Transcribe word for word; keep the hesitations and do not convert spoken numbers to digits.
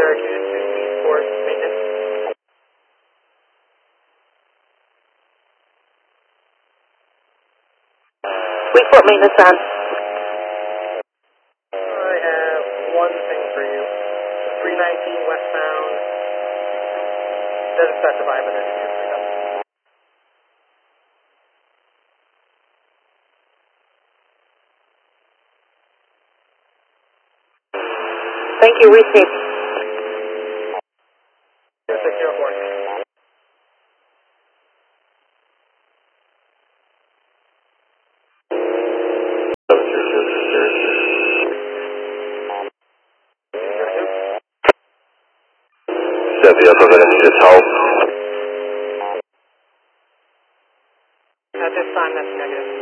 Star two to Weedport maintenance. Weedport maintenance on. I have one thing for you. three nineteen westbound. Doesn't specify, but there's a new pickup. Thank you, received. six zero four. Chevy, upper going to need his help. At this time, that's negative.